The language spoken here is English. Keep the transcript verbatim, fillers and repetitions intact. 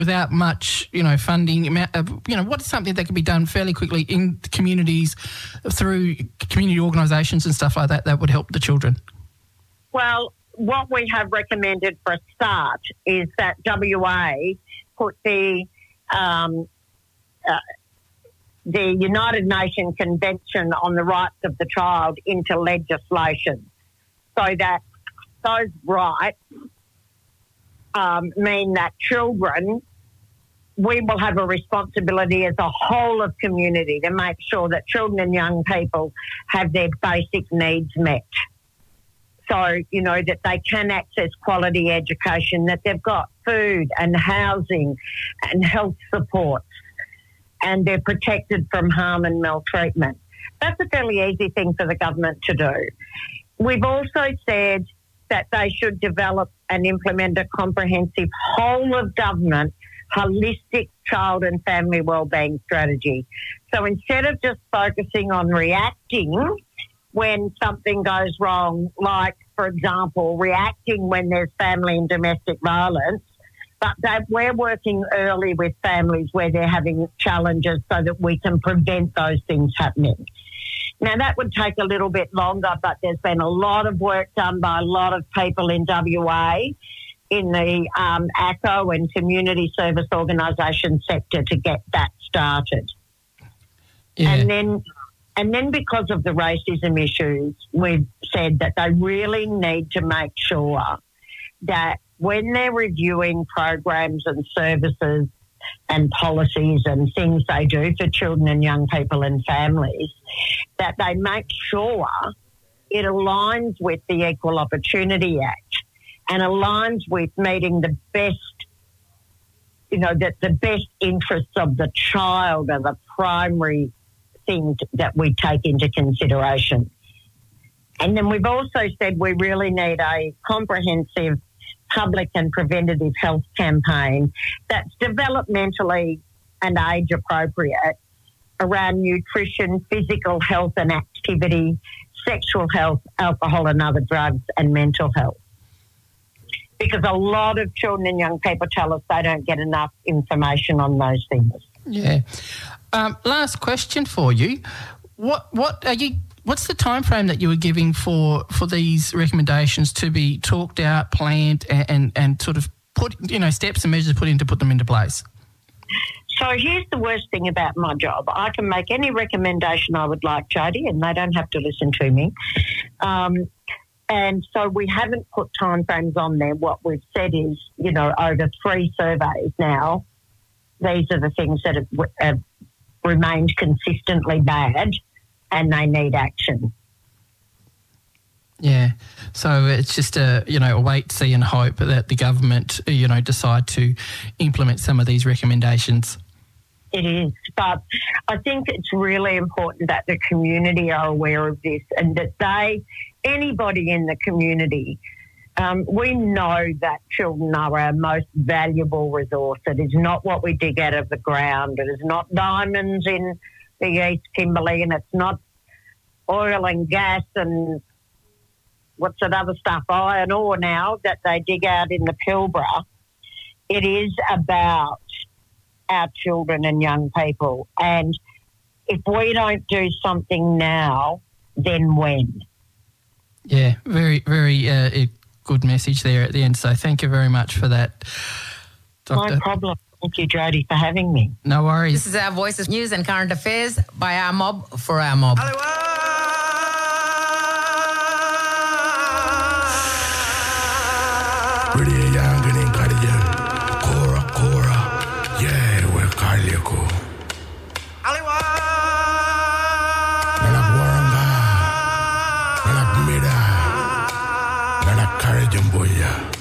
without much, you know, funding, you know, what is something that can be done fairly quickly in the communities through community organisations and stuff like that that would help the children? Well, what we have recommended for a start is that W A put the um, uh, the United Nations Convention on the Rights of the Child into legislation, so that those rights um, mean that children, we will have a responsibility as a whole of community to make sure that children and young people have their basic needs met. So, you know, that they can access quality education, that they've got food and housing and health supports, and they're protected from harm and maltreatment. That's a fairly easy thing for the government to do. We've also said that they should develop and implement a comprehensive whole of government holistic child and family wellbeing strategy. So instead of just focusing on reacting when something goes wrong, like, for example, reacting when there's family and domestic violence, but that we're working early with families where they're having challenges so that we can prevent those things happening. Now, that would take a little bit longer, but there's been a lot of work done by a lot of people in W A in the um, A C O and community service organisation sector to get that started. Yeah. And then and then because of the racism issues, we've said that they really need to make sure that when they're reviewing programs and services and policies and things they do for children and young people and families, that they make sure it aligns with the Equal Opportunity Act and aligns with meeting the best, you know, that the best interests of the child are the primary things that we take into consideration. And then we've also said we really need a comprehensive public and preventative health campaign that's developmentally and age appropriate around nutrition, physical health and activity, sexual health, alcohol and other drugs, and mental health. Because a lot of children and young people tell us they don't get enough information on those things. Yeah. Um, last question for you. What what are you what's the time frame that you were giving for, for these recommendations to be talked out, planned and, and, and sort of put, you know, steps and measures put in to put them into place? So here's the worst thing about my job. I can make any recommendation I would like, Jodie, and they don't have to listen to me. Um, and so we haven't put timeframes on there. What we've said is, you know, over three surveys now, these are the things that have, have remained consistently bad and they need action. Yeah, so it's just a, you know, a wait, see and hope that the government, you know, decide to implement some of these recommendations. It is, but I think it's really important that the community are aware of this and that they, anybody in the community, um, we know that children are our most valuable resource. It is not what we dig out of the ground. It is not diamonds in the East Kimberley, and it's not oil and gas and what's that other stuff, iron ore now, that they dig out in the Pilbara. It is about our children and young people. And if we don't do something now, then when? Yeah, very, very uh, good message there at the end. So thank you very much for that, Doctor. No problem. Thank you, Jodie, for having me. No worries. This is Our Voices News and Current Affairs by Our Mob for Our Mob. Jumboya.